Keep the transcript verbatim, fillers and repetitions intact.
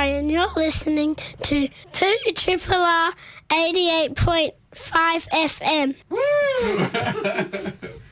and you're listening to two Triple R eighty-eight point five F M. Woo!